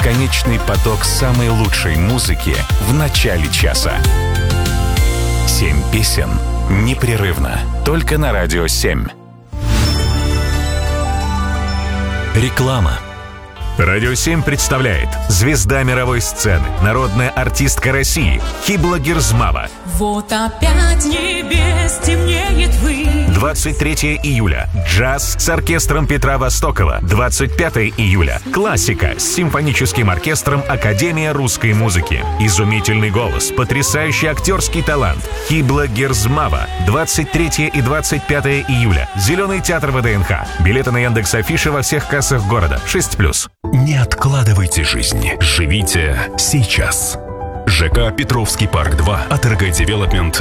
бесконечный поток самой лучшей музыки в начале часа. 7 песен непрерывно. Только на Радио 7. Реклама. Радио 7 представляет звезда мировой сцены, народная артистка России Хибла Гирзмава. Вот опять небес темнеет вы. 23 июля. Джаз с оркестром Петра Востокова. 25 июля. Классика с симфоническим оркестром Академия русской музыки. Изумительный голос, потрясающий актерский талант. Хибла Гирзмава. 23 и 25 июля. Зеленый театр ВДНХ. Билеты на Яндекс.Афише во всех кассах города. 6+. Не откладывайте жизнь. Живите сейчас. ЖК «Петровский парк 2» от РГ Девелопмент